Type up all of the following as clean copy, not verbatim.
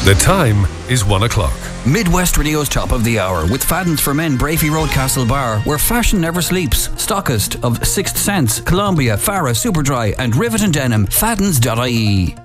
The time is 1 o'clock. Midwest Radio's top of the hour with Fadden's for Men, Brafey Road, Castlebar, where fashion never sleeps. Stockist of Sixth Sense, Columbia, Farah, Superdry and Rivet and Denim. Faddens.ie.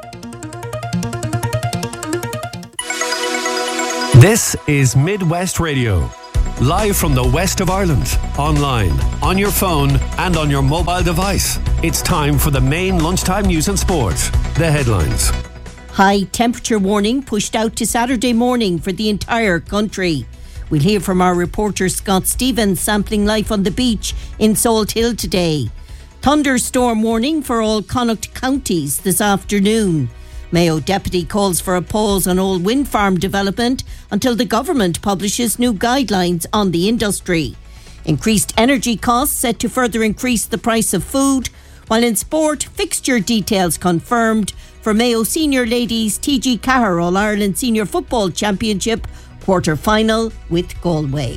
This is Midwest Radio. Live from the west of Ireland, online, on your phone and on your mobile device. It's time for the main lunchtime news and sport. The headlines. High temperature warning pushed out to Saturday morning for the entire country. We'll hear from our reporter Scott Stevens sampling life on the beach in Salt Hill today. Thunderstorm warning for all Connacht counties this afternoon. Mayo Deputy calls for a pause on old wind farm development until the government publishes new guidelines on the industry. Increased energy costs set to further increase the price of food. While in sport, fixture details confirmed for Mayo Senior Ladies TG Cahir All-Ireland Senior Football Championship quarter-final with Galway.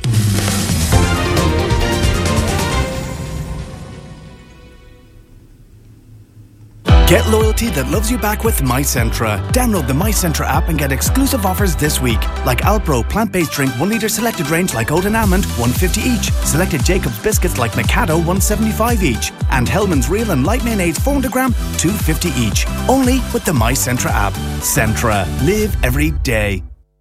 Get loyalty that loves you back with MyCentra. Download the MyCentra app and get exclusive offers this week. Like Alpro plant-based drink 1 litre selected range like oat and almond, $1.50 each. Selected Jacob's biscuits like Mikado, $1.75 each. And Hellman's Real and Light Mayonnaise 400 gram, $2.50 each. Only with the MyCentra app. Centra. Live every day.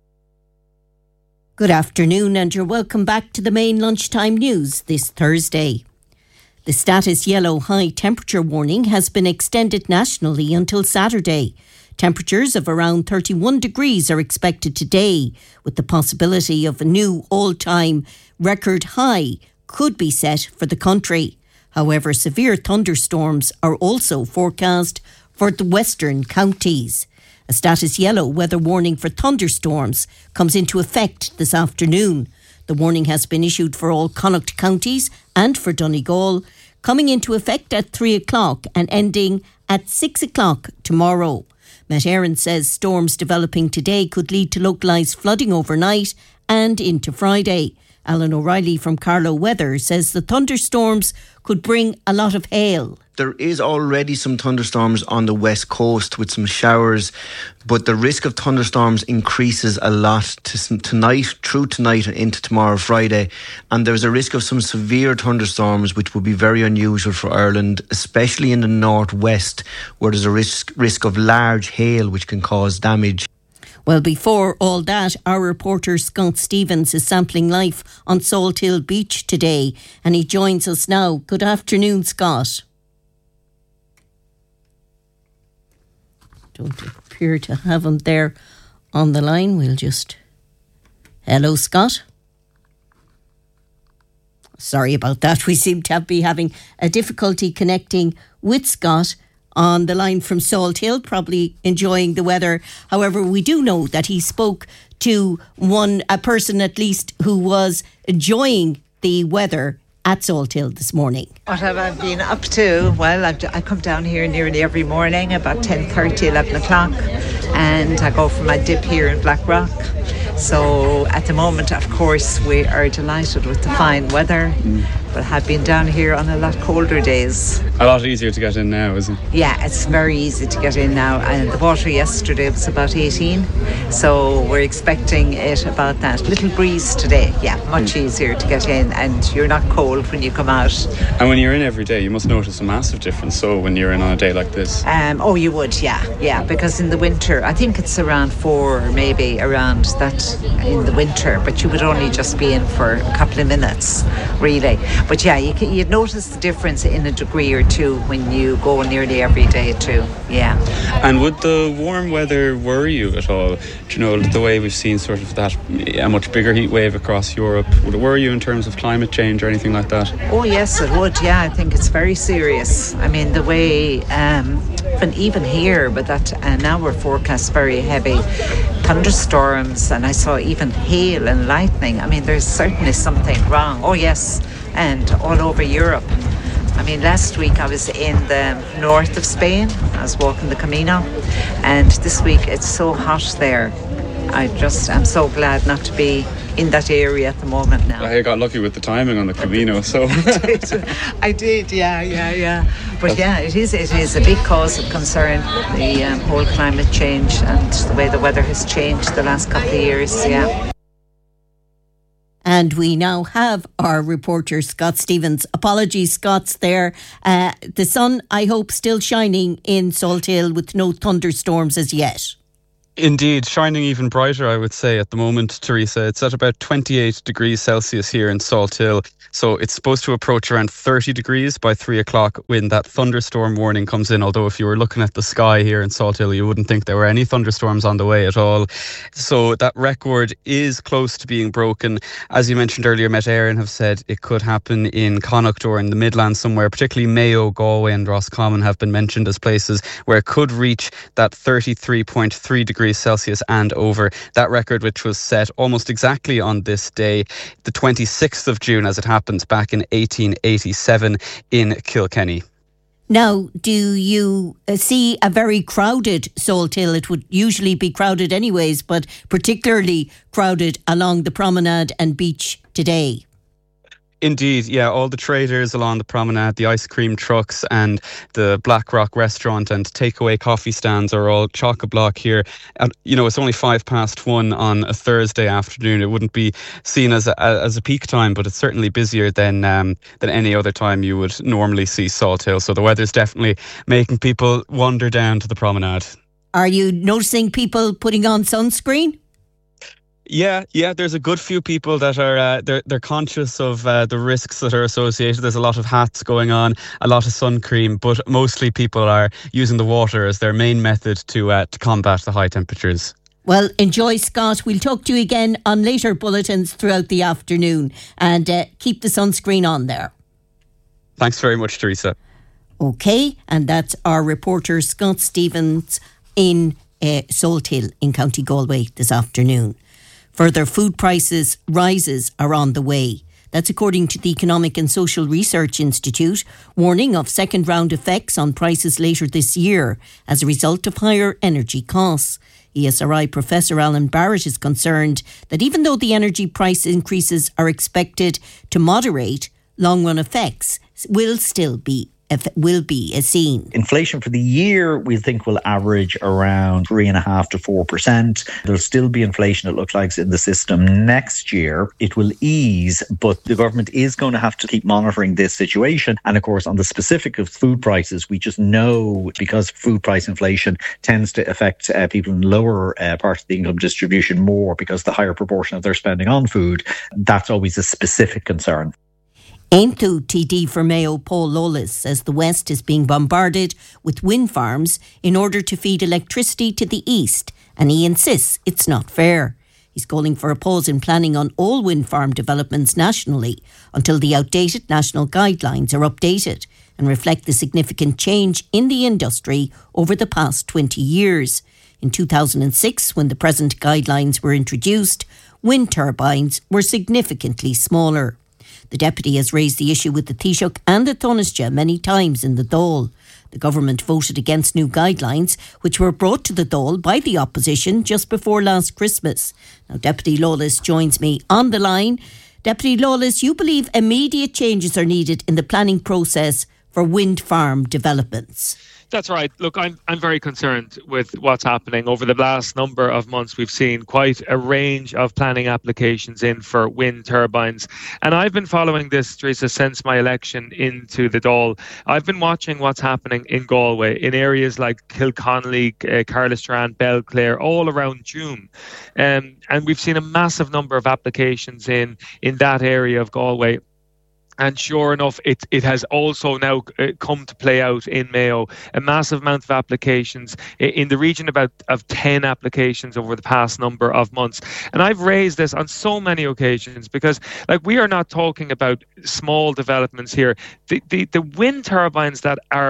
Good afternoon and you're welcome back to the main lunchtime news this Thursday. The status yellow high temperature warning has been extended nationally until Saturday. Temperatures of around 31 degrees are expected today, with the possibility of a new all-time record high could be set for the country. However, severe thunderstorms are also forecast for the western counties. A status yellow weather warning for thunderstorms comes into effect this afternoon. The warning has been issued for all Connacht counties and for Donegal, coming into effect at 3 o'clock and ending at 6 o'clock tomorrow. Met Éireann says storms developing today could lead to localised flooding overnight and into Friday. Alan O'Reilly from Carlow Weather says the thunderstorms could bring a lot of hail. There is already some thunderstorms on the west coast with some showers, but the risk of thunderstorms increases a lot tonight, through tonight and into tomorrow, Friday. And there's a risk of some severe thunderstorms, which would be very unusual for Ireland, especially in the northwest, where there's a risk of large hail, which can cause damage. Well, before all that, our reporter Scott Stevens is sampling life on Salt Hill Beach today, and he joins us now. Good afternoon, Scott. Don't appear to have him there on the line. We'll just... Hello, Scott. Sorry about that. We seem to be having a difficulty connecting with Scott on the line from Salt Hill, probably enjoying the weather. However, we do know that he spoke to a person at least who was enjoying the weather at Salt Hill this morning. What have I been up to? Well, I come down here nearly every morning about 10:30, 11 o'clock, and I go for my dip here in Blackrock. So at the moment, of course, we are delighted with the fine weather, but have been down here on a lot colder days. A lot easier to get in now, isn't it? Yeah, it's very easy to get in now, and the water yesterday was about 18, so we're expecting it about that. Little breeze today, yeah, much easier to get in, and you're not cold when you come out. And when you're in every day, you must notice a massive difference, so when you're in on a day like this. Oh, you would, yeah, because in the winter, I think it's around 4 or maybe around that in the winter, but you would only just be in for a couple of minutes, really. But yeah, you'd notice the difference in a degree or two when you go nearly every day too, yeah. And would the warm weather worry you at all? Do you know, the way we've seen sort of that, a much bigger heat wave across Europe, would it worry you in terms of climate change or anything like that? Oh yes, it would, yeah. I think it's very serious. I mean, the way, even here, but that now we're forecast very heavy thunderstorms, and I saw even hail and lightning. I mean, there's certainly something wrong. Oh yes, and all over Europe. I mean, last week I was in the north of Spain. I was walking the Camino, and this week it's so hot there. I just am so glad not to be in that area at the moment now. I got lucky with the timing on the Camino, so I did, yeah. But yeah, it is a big cause of concern, the whole climate change and the way the weather has changed the last couple of years, yeah. And we now have our reporter, Scott Stevens. Apologies, Scott's there. The sun, I hope, still shining in Salthill with no thunderstorms as yet. Indeed, shining even brighter, I would say, at the moment, Teresa. It's at about 28 degrees Celsius here in Salthill. So it's supposed to approach around 30 degrees by 3 o'clock when that thunderstorm warning comes in. Although if you were looking at the sky here in Salthill, you wouldn't think there were any thunderstorms on the way at all. So that record is close to being broken. As you mentioned earlier, Met Éireann have said it could happen in Connacht or in the Midlands somewhere, particularly Mayo, Galway and Roscommon have been mentioned as places where it could reach that 33.3 degrees Celsius and over. That record, which was set almost exactly on this day, the 26th of June, as it happens, back in 1887 in Kilkenny. Now, do you see a very crowded Salthill? It would usually be crowded anyways, but particularly crowded along the promenade and beach today. Indeed, yeah, all the traders along the promenade, the ice cream trucks and the Black Rock restaurant and takeaway coffee stands are all chock-a-block here. And, you know, it's only 1:05 on a Thursday afternoon. It wouldn't be seen as a peak time, but it's certainly busier than any other time you would normally see Salthill. So the weather's definitely making people wander down to the promenade. Are you noticing people putting on sunscreen? Yeah, there's a good few people that are they're conscious of the risks that are associated. There's a lot of hats going on, a lot of sun cream, but mostly people are using the water as their main method to combat the high temperatures. Well, enjoy, Scott. We'll talk to you again on later bulletins throughout the afternoon, and keep the sunscreen on there. Thanks very much, Teresa. Okay, and that's our reporter Scott Stevens in Salthill in County Galway this afternoon. Further food prices rises are on the way. That's according to the Economic and Social Research Institute, warning of second round effects on prices later this year as a result of higher energy costs. ESRI Professor Alan Barrett is concerned that even though the energy price increases are expected to moderate, long run effects will be seen. Inflation for the year, we think, will average around 3.5% to 4%. There'll still be inflation, it looks like, in the system next year. It will ease, but the government is going to have to keep monitoring this situation. And of course, on the specific of food prices, we just know, because food price inflation tends to affect people in lower parts of the income distribution more, because the higher proportion of their spending on food, that's always a specific concern. Aontú TD for Mayo Paul Lawless says the West is being bombarded with wind farms in order to feed electricity to the East, and he insists it's not fair. He's calling for a pause in planning on all wind farm developments nationally until the outdated national guidelines are updated and reflect the significant change in the industry over the past 20 years. In 2006, when the present guidelines were introduced, wind turbines were significantly smaller. The Deputy has raised the issue with the Taoiseach and the Taoiseach many times in the Dáil. The government voted against new guidelines, which were brought to the Dáil by the opposition just before last Christmas. Now, Deputy Lawless joins me on the line. Deputy Lawless, you believe immediate changes are needed in the planning process for wind farm developments? That's right. Look, I'm very concerned with what's happening. Over the last number of months, we've seen quite a range of planning applications in for wind turbines. And I've been following this, Teresa, since my election into the Dáil. I've been watching what's happening in Galway, in areas like Kilconnelly, Carlistrand, Belclare, all around Doom. And we've seen a massive number of applications in that area of Galway. And sure enough, it has also now come to play out in Mayo. A massive amount of applications in the region of 10 applications over the past number of months. And I've raised this on so many occasions because, like, we are not talking about small developments here. The wind turbines that are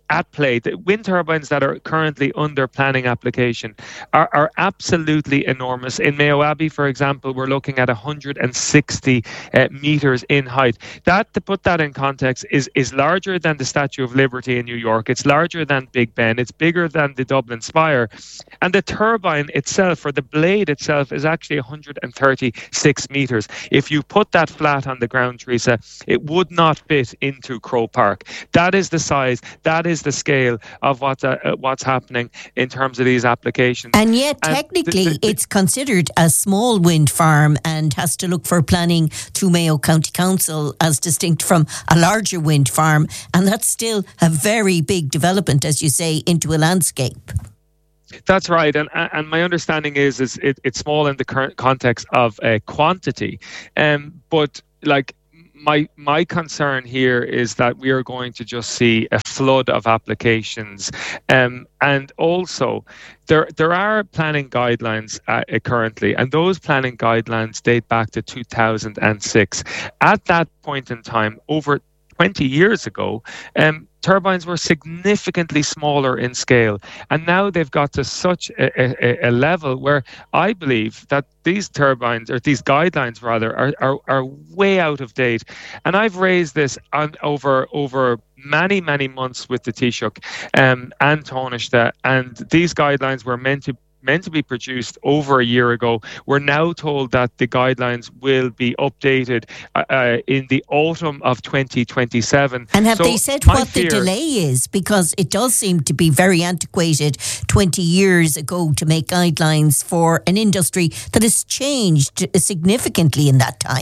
at play. The wind turbines that are currently under planning application are absolutely enormous. In Mayo Abbey, for example, we're looking at 160 meters in height. That, to put that in context, is larger than the Statue of Liberty in New York. It's larger than Big Ben. It's bigger than the Dublin Spire. And the turbine itself, or the blade itself, is actually 136 meters. If you put that flat on the ground, Teresa, it would not fit into Croke Park. That is the size, that is the scale of what's happening in terms of these applications. And yet, technically, it's considered a small wind farm and has to look for planning through Mayo County Council as distinct from a larger wind farm. And that's still a very big development, as you say, into a landscape. That's right, and my understanding is it's small in the current context of quantity, but like my concern here is that we are going to just see a flood of applications, and also there are planning guidelines currently, and those planning guidelines date back to 2006. At that point in time, over 20 years ago, turbines were significantly smaller in scale, and now they've got to such a level where I believe that these turbines, or these guidelines rather, are way out of date. And I've raised this over many months with the Taoiseach and Taoiseach, and these guidelines were meant to be produced over a year ago. We're now told that the guidelines will be updated in the autumn of 2027. And have they said what the delay is? Because it does seem to be very antiquated 20 years ago to make guidelines for an industry that has changed significantly in that time.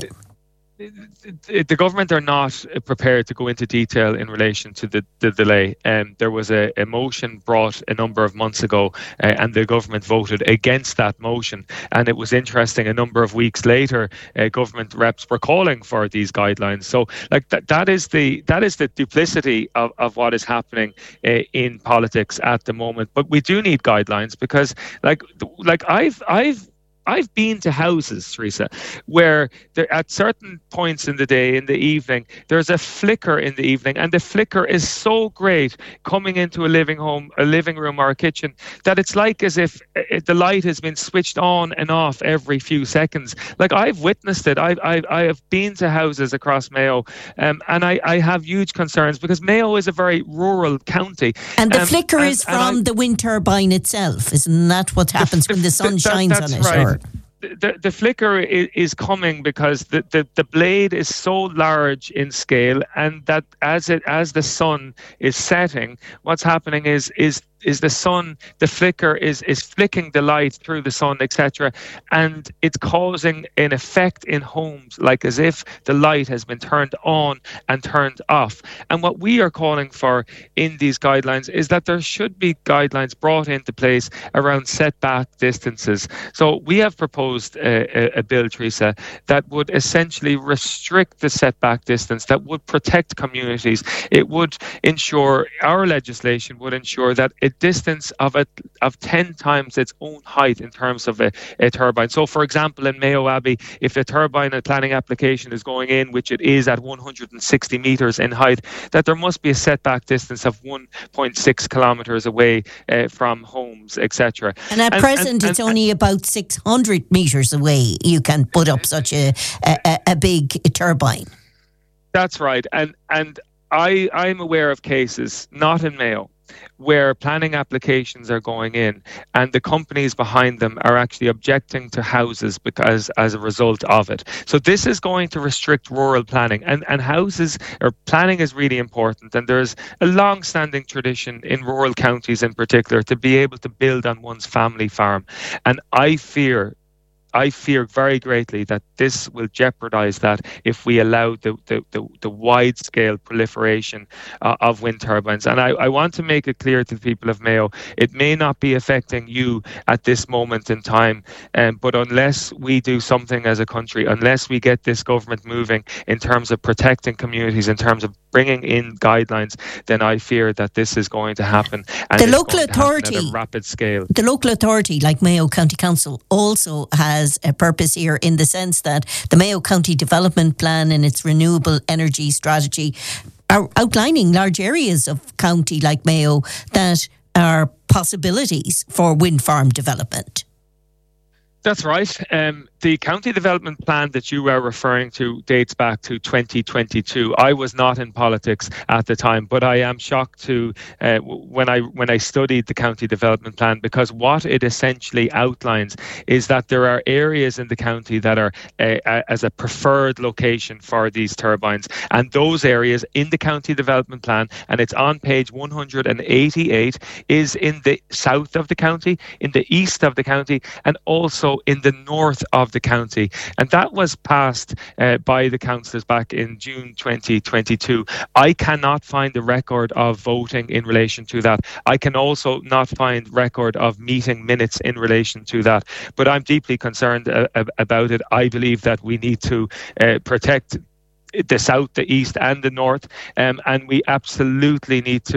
The government are not prepared to go into detail in relation to the delay. There was a motion brought a number of months ago, and the government voted against that motion. And it was interesting, a number of weeks later, government reps were calling for these guidelines. So, like that is the duplicity of what is happening in politics at the moment. But we do need guidelines, because like I've been to houses, Teresa, where at certain points in the day, in the evening, there's a flicker in the evening, and the flicker is so great coming into a living room or a kitchen, that it's like as if the light has been switched on and off every few seconds. Like, I've witnessed it. I have been to houses across Mayo, and I have huge concerns, because Mayo is a very rural county. And the flicker is from the wind turbine itself. Isn't that what happens when the sun shines on it? Right. Or? The flicker is coming because the blade is so large in scale, and that as the sun is setting, what's happening is the sun, the flicker is flicking the light through the sun, etc., and it's causing an effect in homes, like as if the light has been turned on and turned off. And what we are calling for in these guidelines is that there should be guidelines brought into place around setback distances. So we have proposed a bill, Teresa, that would essentially restrict the setback distance, that would protect communities. It would ensure, our legislation would ensure that a distance of 10 times its own height in terms of a turbine. So, for example, in Mayo Abbey, if a turbine and planning application is going in, which it is at 160 metres in height, that there must be a setback distance of 1.6 kilometres away from homes, etc. And at present, it's only about 600 metres away you can put up such a big turbine. That's right. And I'm aware of cases, not in Mayo, where planning applications are going in and the companies behind them are actually objecting to houses because as a result of it. So this is going to restrict rural planning, and houses or planning is really important, and there's a long-standing tradition in rural counties in particular to be able to build on one's family farm. And I fear very greatly that this will jeopardize that if we allow the wide-scale proliferation of wind turbines. And I want to make it clear to the people of Mayo, it may not be affecting you at this moment in time, but unless we do something as a country, unless we get this government moving in terms of protecting communities, in terms of bringing in guidelines, then I fear that this is going to happen. And the local authority, at a rapid scale. The local authority, like Mayo County Council, also has a purpose here in the sense that the Mayo County Development Plan and its renewable energy strategy are outlining large areas of county like Mayo that are possibilities for wind farm development. That's right. The county development plan that you are referring to dates back to 2022. I was not in politics at the time, but I am shocked to when I studied the county development plan, because what it essentially outlines is that there are areas in the county that are as a preferred location for these turbines, and those areas in the county development plan, and it's on page 188, is in the south of the county, in the east of the county, and also in the north of the county. And that was passed by the councillors back in June 2022. I cannot find a record of voting in relation to that. I can also not find record of meeting minutes in relation to that. But I'm deeply concerned about it. I believe that we need to protect the south, the east and the north, and we absolutely need to